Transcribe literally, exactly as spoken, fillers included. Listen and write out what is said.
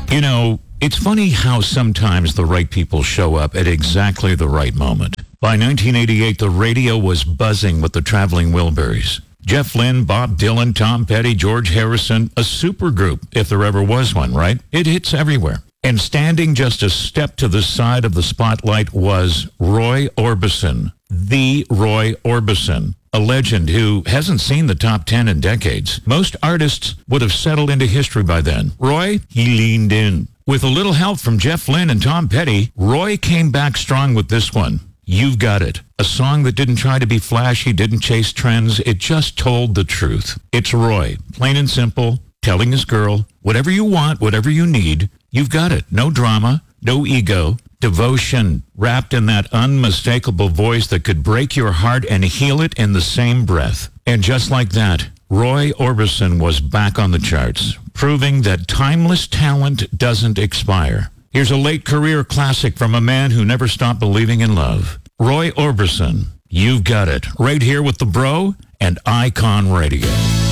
You know, it's funny how sometimes the right people show up at exactly the right moment. By nineteen eighty-eight, the radio was buzzing with the Traveling Wilburys. Jeff Lynne, Bob Dylan, Tom Petty, George Harrison, a supergroup, if there ever was one, right? It hits everywhere. And standing just a step to the side of the spotlight was Roy Orbison, the Roy Orbison, a legend who hasn't seen the top ten in decades. Most artists would have settled into history by then. Roy, he leaned in. With a little help from Jeff Lynne and Tom Petty, Roy came back strong with this one. You've Got It. A song that didn't try to be flashy, didn't chase trends. It just told the truth. It's Roy, plain and simple, telling his girl, whatever you want, whatever you need, you've got it. No drama, no ego, devotion, wrapped in that unmistakable voice that could break your heart and heal it in the same breath. And just like that, Roy Orbison was back on the charts, proving that timeless talent doesn't expire. Here's a late career classic from a man who never stopped believing in love. Roy Orbison, You've Got It, right here with the Bro and Icon Radio.